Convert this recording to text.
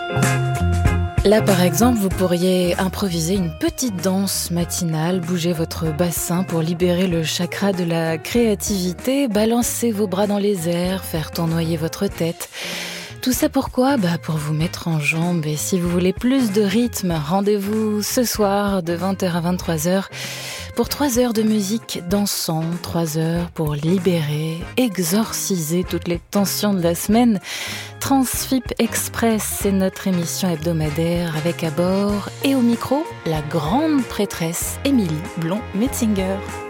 Là, par exemple, vous pourriez improviser une petite danse matinale, bouger votre bassin pour libérer le chakra de la créativité, balancer vos bras dans les airs, faire tournoyer votre tête. Tout ça pourquoi ? Pour vous mettre en jambes. Et si vous voulez plus de rythme, rendez-vous ce soir de 20h à 23h pour 3 heures de musique dansant, 3 heures pour libérer, exorciser toutes les tensions de la semaine. Transfip Express, c'est notre émission hebdomadaire avec à bord et au micro, la grande prêtresse Émilie Blond-Metzinger.